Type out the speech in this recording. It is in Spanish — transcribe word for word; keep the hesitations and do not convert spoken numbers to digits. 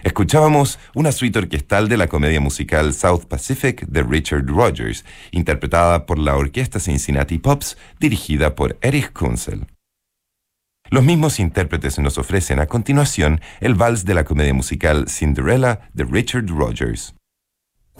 Escuchábamos una suite orquestal de la comedia musical South Pacific de Richard Rodgers, interpretada por la Orquesta Cincinnati Pops, dirigida por Erich Kunzel. Los mismos intérpretes nos ofrecen a continuación el vals de la comedia musical Cinderella de Richard Rodgers.